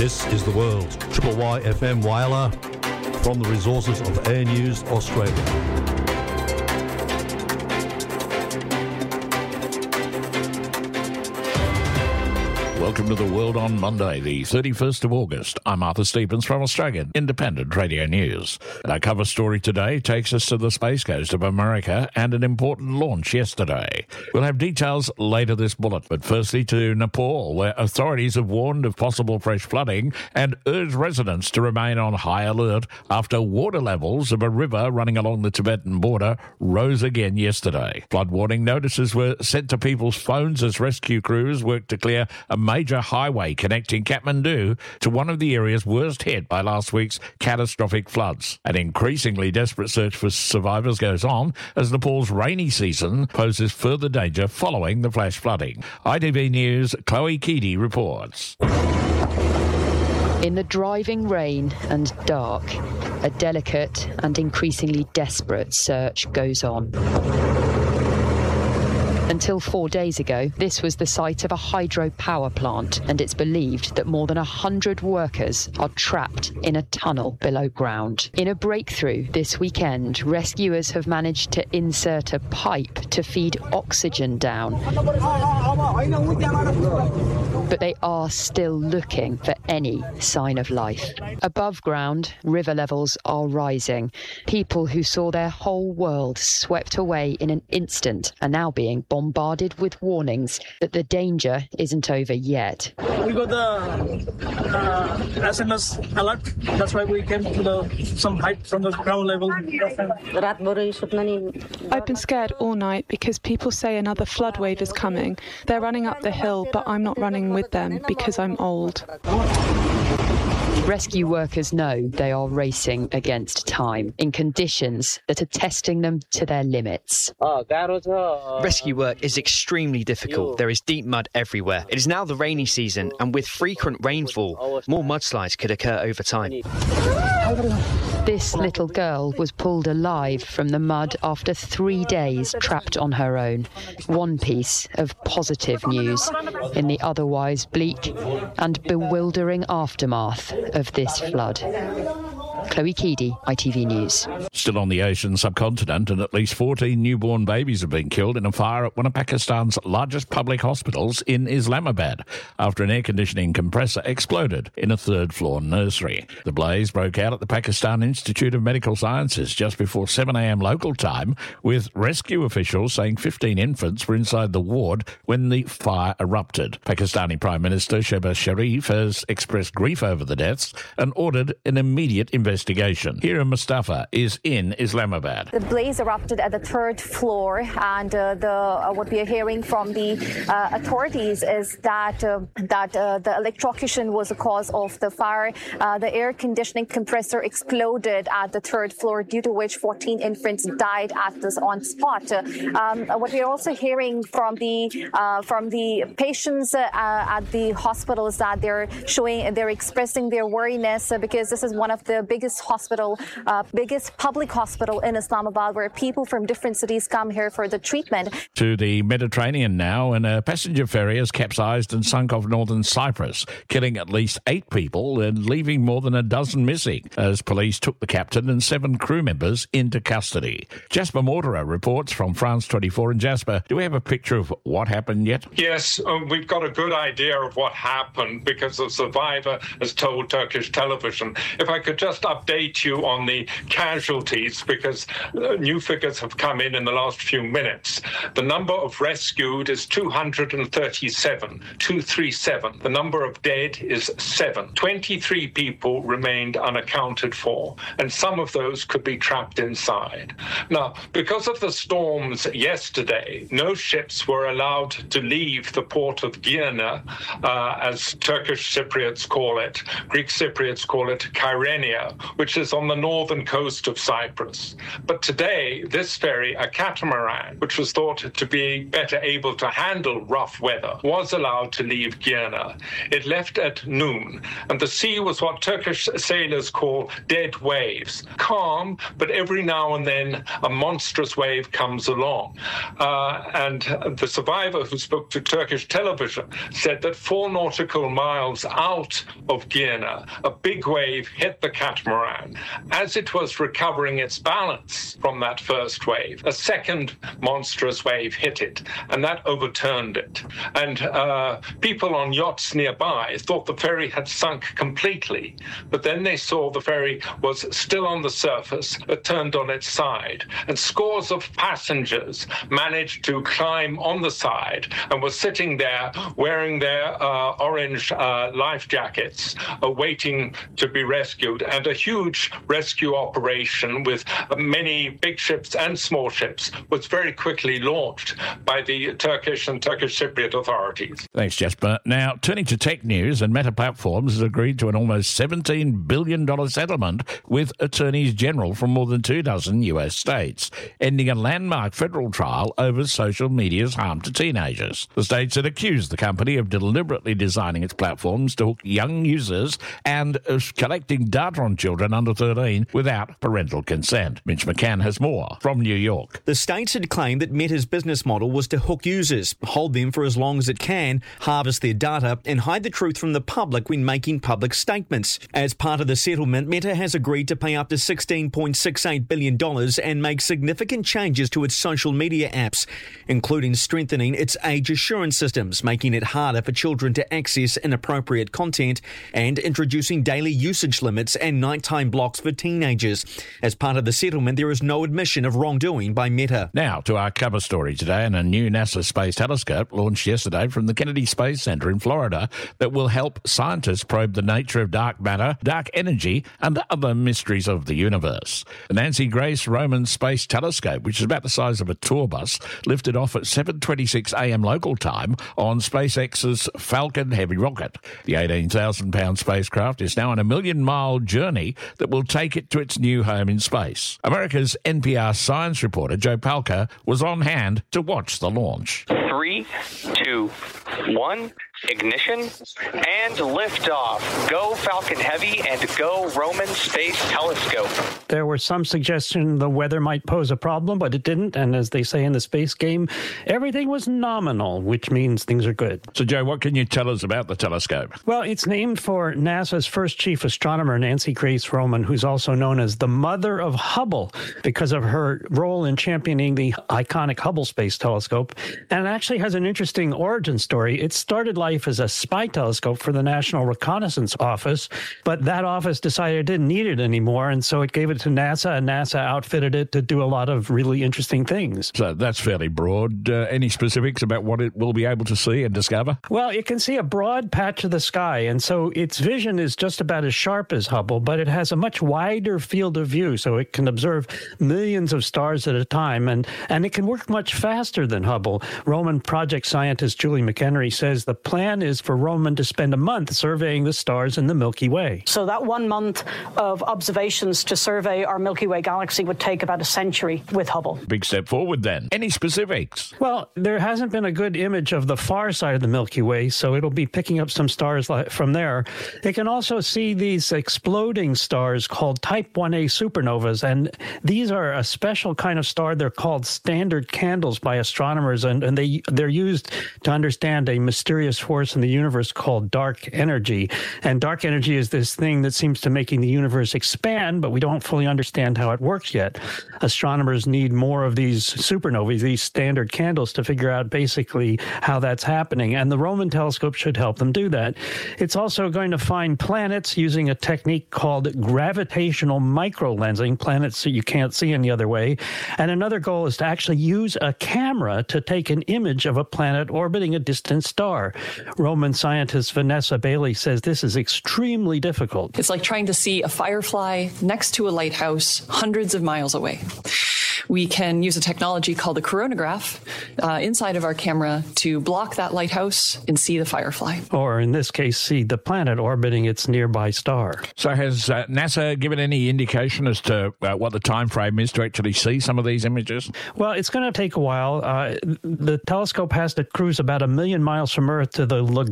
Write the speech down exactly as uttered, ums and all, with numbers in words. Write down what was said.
This is The World. Triple Y F M Whyalla from the resources of Air News Australia. Welcome to The World on Monday, the thirty-first of August. I'm Arthur Stevens from Australian Independent Radio News. Our cover story today takes us to the Space Coast of America and an important launch yesterday. We'll have details later this bullet, but firstly to Nepal, where authorities have warned of possible fresh flooding and urged residents to remain on high alert after water levels of a river running along the Tibetan border rose again yesterday. Flood warning notices were sent to people's phones as rescue crews worked to clear a major highway connecting Kathmandu to one of the areas worst hit by last week's catastrophic floods. An increasingly desperate search for survivors goes on as Nepal's rainy season poses further danger following the flash flooding. I T V News' Chloe Keedy reports. In the driving rain and dark, a delicate and increasingly desperate search goes on. Until four days ago, this was the site of a hydropower plant, and it's believed that more than one hundred workers are trapped in a tunnel below ground. In a breakthrough this weekend, rescuers have managed to insert a pipe to feed oxygen down. But they are still looking for any sign of life. Above ground, river levels are rising. People who saw their whole world swept away in an instant are now being bombarded with warnings that the danger isn't over yet. We got the uh, S M S alert. That's why we came to the, some height from the ground level. I've been scared all night because people say another flood wave is coming. They're running up the hill, but I'm not running with them because I'm old. Rescue workers know they are racing against time in conditions that are testing them to their limits. Rescue work is extremely difficult. There is deep mud everywhere. It is now the rainy season, and with frequent rainfall, more mudslides could occur over time. This little girl was pulled alive from the mud after three days trapped on her own. One piece of positive news in the otherwise bleak and bewildering aftermath of this flood. Chloe Keedy, I T V News. Still on the Asian subcontinent, and at least fourteen newborn babies have been killed in a fire at one of Pakistan's largest public hospitals in Islamabad after an air conditioning compressor exploded in a third-floor nursery. The blaze broke out at the Pakistan Institute of Medical Sciences just before seven a.m. local time, with rescue officials saying fifteen infants were inside the ward when the fire erupted. Pakistani Prime Minister Shehbaz Sharif has expressed grief over the deaths and ordered an immediate investigation. Investigation. Hira Mustafa is in Islamabad. The blaze erupted at the third floor, and uh, the uh, what we are hearing from the uh, authorities is that uh, that uh, the electrocution was the cause of the fire. Uh, the air conditioning compressor exploded at the third floor, due to which fourteen infants died at this on spot. Uh, um, what we are also hearing from the uh, from the patients uh, at the hospital is that they're showing they're expressing their worriness uh, because this is one of the biggest hospital, uh, biggest public hospital in Islamabad, where people from different cities come here for the treatment. To the Mediterranean now, and a passenger ferry has capsized and sunk off northern Cyprus, killing at least eight people and leaving more than a dozen missing, as police took the captain and seven crew members into custody. Jasper Morterer reports from France twenty-four. And Jasper, do we have a picture of what happened yet? Yes, um, we've got a good idea of what happened because the survivor has told Turkish television. If I could just update you on the casualties, because uh, new figures have come in in the last few minutes. The number of rescued is two hundred thirty-seven, two thirty-seven. The number of dead is seven. twenty-three people remained unaccounted for, and some of those could be trapped inside. Now, because of the storms yesterday, no ships were allowed to leave the port of Girne, uh, as Turkish Cypriots call it. Greek Cypriots call it Kyrenia, which is on the northern coast of Cyprus. But today, this ferry, a catamaran, which was thought to be better able to handle rough weather, was allowed to leave Girna. It left at noon, and the sea was what Turkish sailors call dead waves. Calm, but every now and then a monstrous wave comes along. Uh, and the survivor who spoke to Turkish television said that four nautical miles out of Girna, a big wave hit the catamaran. As it was recovering its balance from that first wave, a second monstrous wave hit it, and that overturned it. And uh, people on yachts nearby thought the ferry had sunk completely, but then they saw the ferry was still on the surface, but turned on its side, and scores of passengers managed to climb on the side and were sitting there wearing their uh, orange uh, life jackets, uh, waiting to be rescued. And a huge rescue operation with uh, many big ships and small ships was very quickly launched by the Turkish and Turkish Cypriot authorities. Thanks, Jasper. Now, turning to tech news, and Meta Platforms has agreed to an almost seventeen billion dollars settlement with attorneys general from more than two dozen U S states, ending a landmark federal trial over social media's harm to teenagers. The states had accused the company of deliberately designing its platforms to hook young users and of collecting data on children under thirteen without parental consent. Mitch McCann has more from New York. The states had claimed that Meta's business model was to hook users, hold them for as long as it can, harvest their data, and hide the truth from the public when making public statements. As part of the settlement, Meta has agreed to pay up to sixteen point six eight billion dollars and make significant changes to its social media apps, including strengthening its age assurance systems, making it harder for children to access inappropriate content, and introducing daily usage limits and nighttime blocks for teenagers. As part of the settlement, there is no admission of wrongdoing by Meta. Now to our cover story today, and a new NASA Space Telescope launched yesterday from the Kennedy Space Center in Florida that will help scientists probe the nature of dark matter, dark energy, and other mysteries of the universe. The Nancy Grace Roman Space Telescope, which is about the size of a tour bus, lifted off at seven twenty-six a.m. local time on SpaceX's Falcon Heavy rocket. The eighteen thousand pound spacecraft is now on a million-mile journey that will take it to its new home in space. America's N P R science reporter Joe Palca was on hand to watch the launch. Three, two, one, ignition, and liftoff. Go Falcon Heavy and go Roman Space Telescope. There was some suggestion the weather might pose a problem, but it didn't. And as they say in the space game, everything was nominal, which means things are good. So, Joe, what can you tell us about the telescope? Well, it's named for NASA's first chief astronomer, Nancy Grace Roman, who's also known as the mother of Hubble because of her role in championing the iconic Hubble Space Telescope. And it actually has an interesting origin story. It started life as a spy telescope for the National Reconnaissance Office, but that office decided it didn't need it anymore, and so it gave it to NASA, and NASA outfitted it to do a lot of really interesting things. So that's fairly broad. Uh, any specifics about what it will be able to see and discover? Well, it can see a broad patch of the sky, and so its vision is just about as sharp as Hubble, but it has a much wider field of view, so it can observe millions of stars at a time, and, and it can work much faster than Hubble. Roman project scientist Julie McHenry says the plan is for Roman to spend a month surveying the stars in the Milky Way. So that one month of observations to survey our Milky Way galaxy would take about a century with Hubble. Big step forward then. Any specifics? Well, there hasn't been a good image of the far side of the Milky Way, so it'll be picking up some stars from there. It can also see these exploding stars called Type one A supernovas, and these are a special kind of star. They're called standard candles by astronomers, and, and they, they're used to understand a mysterious force in the universe called dark energy. And dark energy is this thing that seems to making the universe expand, but we don't fully understand how it works yet. Astronomers need more of these supernovae, these standard candles, to figure out basically how that's happening. And the Roman telescope should help them do that. It's also going to find planets using a technique called gravitational microlensing, planets that you can't see any other way. And another goal is to actually use a camera to take an image of a planet orbiting a distant star. Roman scientist Vanessa Bailey says this is extremely difficult. It's like trying to see a firefly next to a lighthouse hundreds of miles away. we can use a technology called the coronagraph uh, inside of our camera to block that lighthouse and see the firefly. Or in this case, see the planet orbiting its nearby star. So has uh, NASA given any indication as to uh, what the time frame is to actually see some of these images? Well, it's going to take a while. Uh, the telescope has to cruise about a million miles from Earth to the